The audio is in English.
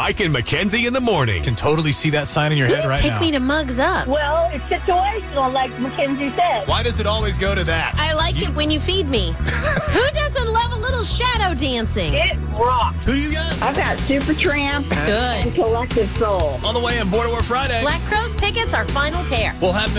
Mike and Mackenzie in the morning. Can totally see that sign in your head right now. Take me to Mugs Up. Well, it's situational, like Mackenzie said. Why does it always go to that? I like it when you feed me. Who doesn't love a little shadow dancing? It rocks. Who do you got? I've got Supertramp Good. and Collective Soul. On the way in Border War Friday. Black Crowes tickets are final pair. We'll have